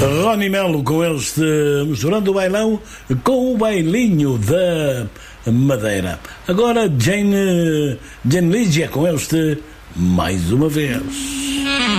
Rony Melo com este Misturando o Bailão com o Bailinho da Madeira. Agora Jane Lígia com este Mais Uma Vez.